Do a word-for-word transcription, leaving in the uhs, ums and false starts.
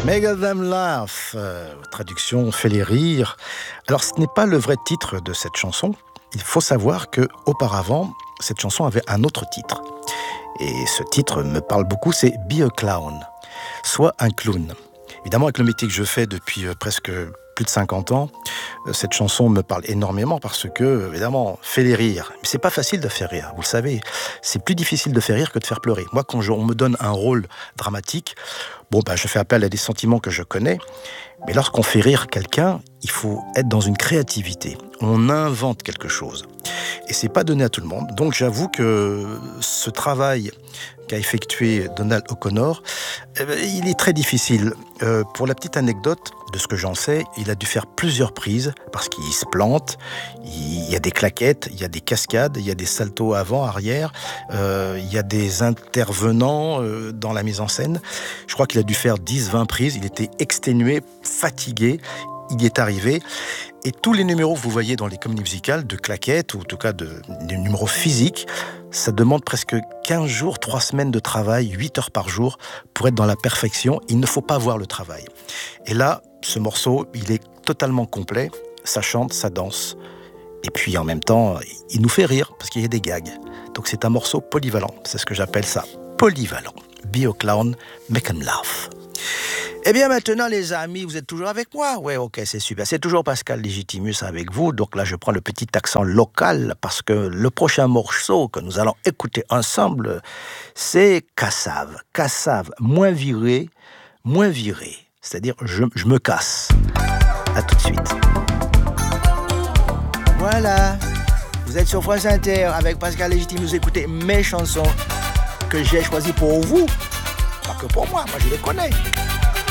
Make them laugh, euh, traduction fait les rires. Alors ce n'est pas le vrai titre de cette chanson. Il faut savoir que auparavant, cette chanson avait un autre titre. Et ce titre me parle beaucoup, c'est Be a Clown, soit un clown. Évidemment, avec le métier que je fais depuis euh, presque plus de cinquante ans, euh, cette chanson me parle énormément parce que, évidemment, fait les rires. Mais c'est pas facile de faire rire, vous le savez. C'est plus difficile de faire rire que de faire pleurer. Moi, quand je, on me donne un rôle dramatique, bon, bah, je fais appel à des sentiments que je connais. Mais lorsqu'on fait rire quelqu'un, il faut être dans une créativité. On invente quelque chose. Et c'est pas donné à tout le monde. Donc j'avoue que ce travail qu'a effectué Donald O'Connor, eh ben, il est très difficile. Euh, pour la petite anecdote, de ce que j'en sais, il a dû faire plusieurs prises parce qu'il se plante, il y a des claquettes, il y a des cascades, il y a des saltos avant, arrière, euh, il y a des intervenants euh, dans la mise en scène. Je crois qu'il a dû faire dix vingt prises, il était exténué, fatigué, il y est arrivé. Et tous les numéros que vous voyez dans les comédies musicales, de claquettes, ou en tout cas de, de numéros physiques, ça demande presque quinze jours, trois semaines de travail, huit heures par jour, pour être dans la perfection. Il ne faut pas voir le travail. Et là, ce morceau, il est totalement complet. Ça chante, ça danse. Et puis en même temps, il nous fait rire, parce qu'il y a des gags. Donc c'est un morceau polyvalent. C'est ce que j'appelle ça, polyvalent. Be a clown, make 'em laugh. Eh bien maintenant les amis, vous êtes toujours avec moi? Ouais, ok, c'est super. C'est toujours Pascal Légitimus avec vous. Donc là, je prends le petit accent local parce que le prochain morceau que nous allons écouter ensemble, c'est Cassave. Cassave, moins viré, moins viré. C'est-à-dire, je, je me casse. À tout de suite. Voilà. Vous êtes sur France Inter avec Pascal Légitimus. Écoutez mes chansons que j'ai choisies pour vous. Pas que pour moi, moi je les connais.